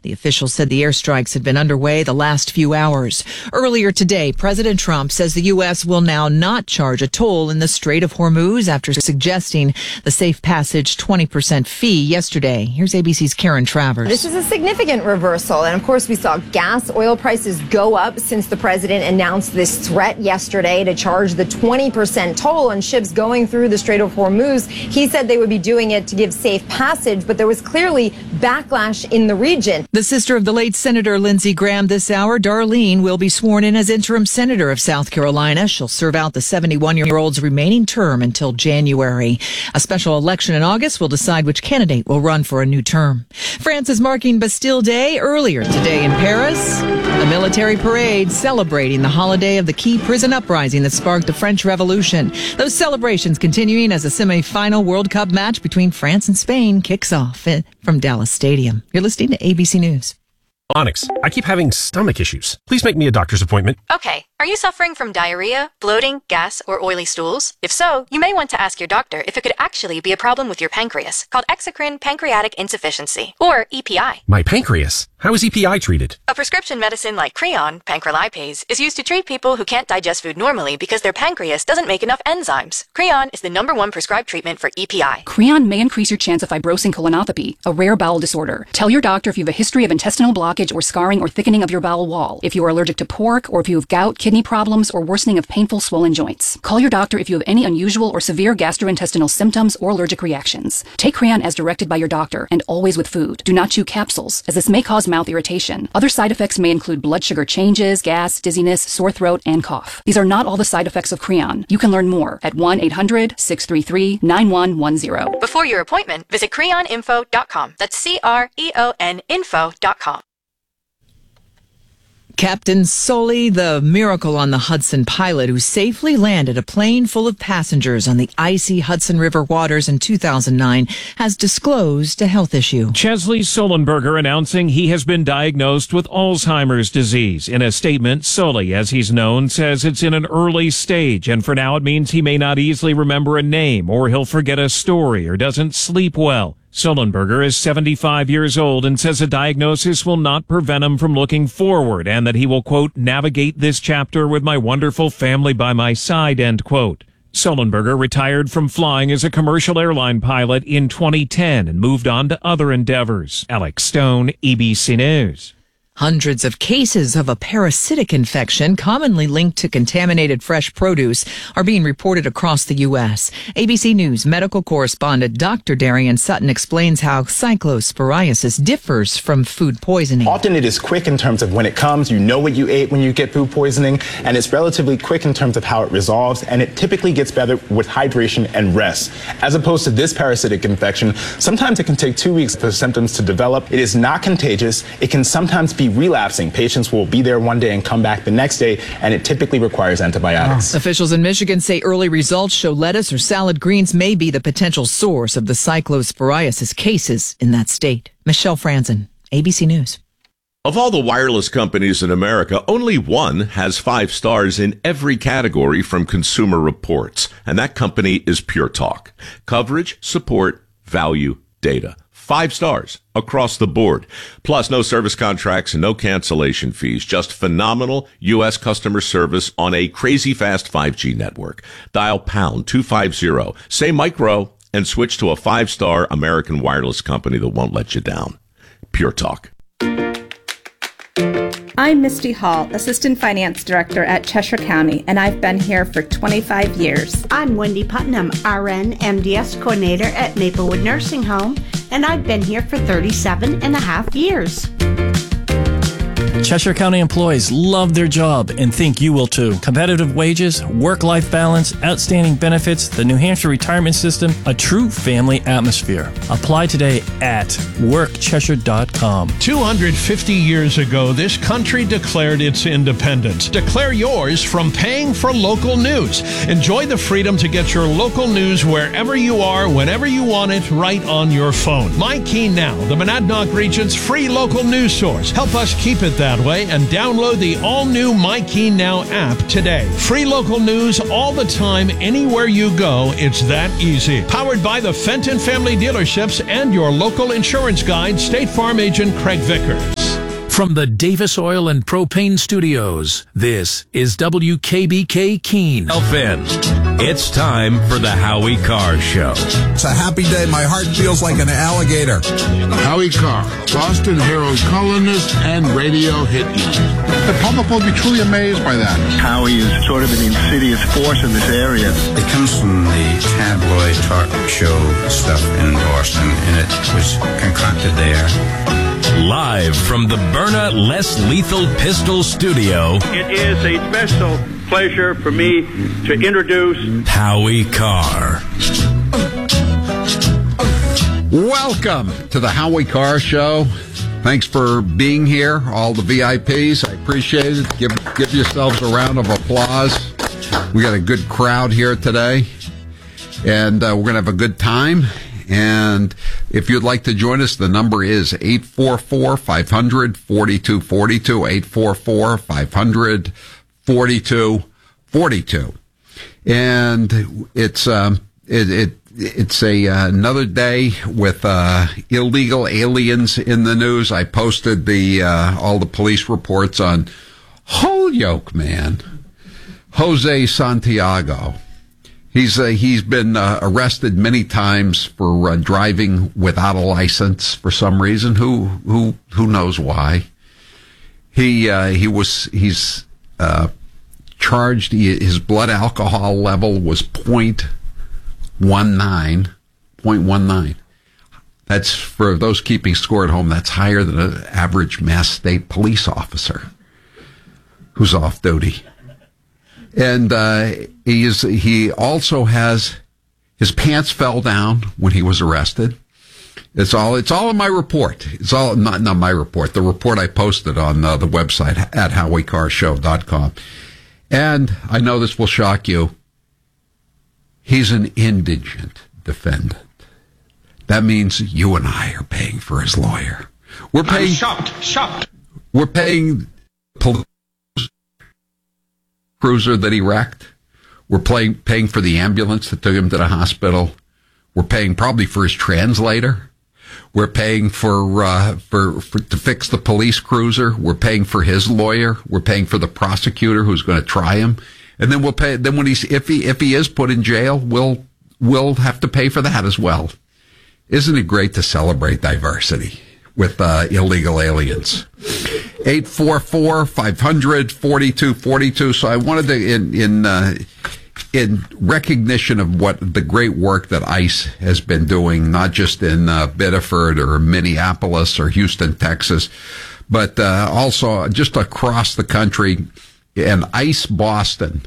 The officials said the airstrikes had been underway the last few hours. Earlier today, President Trump says the U.S. will now not charge a toll in the Strait of Hormuz after suggesting the safe passage 20% fee yesterday. Here's ABC's Karen Travers. This is a significant reversal. And of course, we saw gas, oil prices go up since the president announced this threat yesterday to charge the 20% toll on ships going through the Strait of Hormuz. He said they would be doing it to give safe passage, but there was clearly backlash in the region. The sister of the late Senator Lindsey Graham this hour, Darlene, will be sworn in as interim senator of South Carolina. She'll serve out the 71-year-old's remaining term until January. A special election in August will decide which candidate will run for a new term. France is marking Bastille Day earlier today in Paris. A military parade celebrating the holiday of the key prison uprising that sparked the French Revolution. Those celebrations continuing as a semi-final World Cup match between France and Spain kicks off from Dallas Stadium. You're listening to ABC News. Onyx, I keep having stomach issues. Please make me a doctor's appointment. Okay. Are you suffering from diarrhea, bloating, gas, or oily stools? If so, you may want to ask your doctor if it could actually be a problem with your pancreas, called exocrine pancreatic insufficiency, or EPI. My pancreas? How is EPI treated? A prescription medicine like Creon, pancrelipase, is used to treat people who can't digest food normally because their pancreas doesn't make enough enzymes. Creon is the #1 prescribed treatment for EPI. Creon may increase your chance of fibrosing colonopathy, a rare bowel disorder. Tell your doctor if you have a history of intestinal blockage or scarring or thickening of your bowel wall, if you are allergic to pork, or if you have gout, kidney problems, or worsening of painful swollen joints. Call your doctor if you have any unusual or severe gastrointestinal symptoms or allergic reactions. Take Creon as directed by your doctor, and always with food. Do not chew capsules, as this may cause mouth irritation. Other side effects may include blood sugar changes, gas, dizziness, sore throat, and cough. These are not all the side effects of Creon. You can learn more at 1-800-633-9110. Before your appointment, visit creoninfo.com. That's CREON info.com. Captain Sully, the miracle on the Hudson pilot who safely landed a plane full of passengers on the icy Hudson River waters in 2009, has disclosed a health issue. Chesley Sullenberger announcing he has been diagnosed with Alzheimer's disease. In a statement, Sully, as he's known, says it's in an early stage, and for now it means he may not easily remember a name, or he'll forget a story, or doesn't sleep well. Sullenberger is 75 years old and says a diagnosis will not prevent him from looking forward, and that he will, quote, navigate this chapter with my wonderful family by my side, end quote. Sullenberger retired from flying as a commercial airline pilot in 2010 and moved on to other endeavors. Alex Stone, ABC News. Hundreds of cases of a parasitic infection commonly linked to contaminated fresh produce are being reported across the U.S. ABC News medical correspondent Dr. Darian Sutton explains how cyclosporiasis differs from food poisoning. Often it is quick in terms of when it comes. You know what you ate when you get food poisoning, and it's relatively quick in terms of how it resolves, and it typically gets better with hydration and rest. As opposed to this parasitic infection, sometimes it can take 2 weeks for symptoms to develop. It is not contagious. It can sometimes be relapsing. Patients will be there one day and come back the next day, and it typically requires antibiotics. Officials in Michigan say early results show lettuce or salad greens may be the potential source of the cyclosporiasis cases in that state. Michelle Franzen, ABC News. Of all the wireless companies in America, only one has 5 stars in every category from Consumer Reports, and that company is Pure Talk. Coverage, support, value, data. 5 stars across the board. Plus, no service contracts and no cancellation fees. Just phenomenal U.S. customer service on a crazy fast 5G network. Dial pound 250, say micro, and switch to a 5-star American wireless company that won't let you down. Pure Talk. I'm Misty Hall, Assistant Finance Director at Cheshire County, and I've been here for 25 years. I'm Wendy Putnam, RN MDS Coordinator at Maplewood Nursing Home, and I've been here for 37 and a half years. Cheshire County employees love their job and think you will too. Competitive wages, work-life balance, outstanding benefits, the New Hampshire retirement system, a true family atmosphere. Apply today at workcheshire.com. 250 years ago, this country declared its independence. Declare yours from paying for local news. Enjoy the freedom to get your local news wherever you are, whenever you want it, right on your phone. My Key Now, the Monadnock region's free local news source. Help us keep it that that way and download the all-new MyKeyNow app today. Free local news all the time, anywhere you go. It's that easy. Powered by the Fenton Family Dealerships and your local insurance guide, State Farm agent Craig Vickers. From the Davis Oil and Propane Studios, this is WKBK Keene. Finn, it's time for the Howie Carr Show. It's a happy day. My heart feels like an alligator. Howie Carr, Boston Herald columnist and radio hit man. The public will be truly amazed by that. Howie is sort of an insidious force in this area. It comes from the tabloid talk show stuff in Boston, and it was concocted there. Live from the Byrna Less Lethal Pistol Studio, it is a special pleasure for me to introduce Howie Carr. Welcome to the Howie Carr Show. Thanks for being here, all the VIPs. I appreciate it. Give yourselves a round of applause. We got a good crowd here today, and we're going to have a good time. And if you'd like to join us, the number is 844-500-4242, 844-500-4242. And it's another day with illegal aliens in the news. I posted all the police reports on Holyoke man, Jose Santiago. He's been arrested many times for driving without a license for some reason. Who knows why? He's charged. His blood alcohol level was 0.19. That's, for those keeping score at home, that's higher than an average Mass State police officer who's off duty. And he also has, his pants fell down when he was arrested. It's all in my report. It's all not my report. The report I posted on the website at HowieCarrShow.com. And I know this will shock you. He's an indigent defendant. That means you and I are paying for his lawyer. We're paying. I'm shocked. We're paying cruiser that he wrecked. We're paying for the ambulance that took him to the hospital. We're paying probably for his translator. We're paying for to fix the police cruiser. We're paying for his lawyer. We're paying for the prosecutor who's going to try him. And then we'll pay. Then when if he is put in jail, we'll have to pay for that as well. Isn't it great to celebrate diversity with illegal aliens? 844-500-4242. So I wanted to, in recognition of what the great work that ICE has been doing, not just in Biddeford or Minneapolis or Houston, Texas, but also just across the country, and ICE Boston,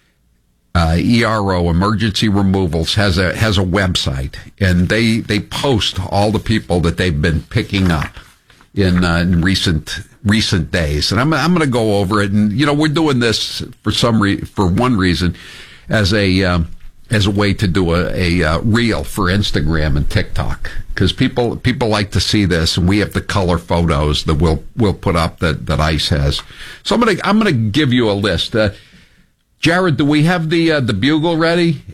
ERO, Emergency Removals, has a website, and they post all the people that they've been picking up in recent days, and I'm going to go over it. And we're doing this for one reason, as a way to do a reel for Instagram and TikTok, because people like to see this, and we have the color photos that we'll put up that ICE has. So I'm gonna give you a list. Jared, do we have the bugle ready?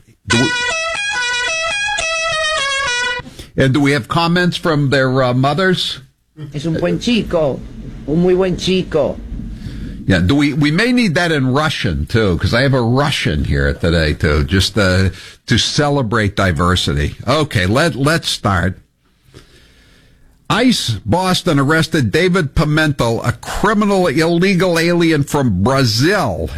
And do we have comments from their mothers? Es un buen chico, un muy buen chico. Yeah, we may need that in Russian too, because I have a Russian here today too, just to celebrate diversity. Okay, let's start. ICE Boston arrested David Pimentel, a criminal illegal alien from Brazil,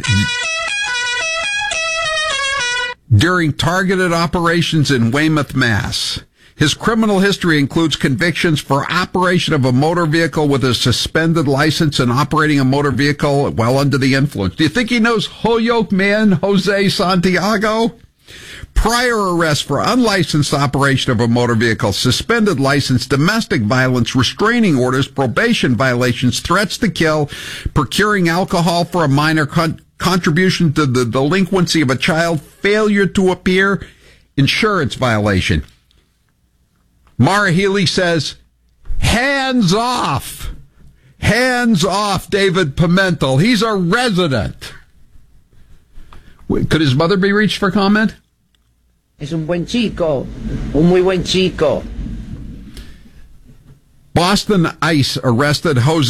during targeted operations in Weymouth, Mass. His criminal history includes convictions for operation of a motor vehicle with a suspended license and operating a motor vehicle while under the influence. Do you think he knows Holyoke man Jose Santiago? Prior arrests for unlicensed operation of a motor vehicle, suspended license, domestic violence, restraining orders, probation violations, threats to kill, procuring alcohol for a minor, contribution to the delinquency of a child, failure to appear, insurance violation. Mara Healy says, hands off. Hands off David Pimentel. He's a resident. Could his mother be reached for comment? Es un buen chico. Un muy buen chico. Boston ICE arrested Jose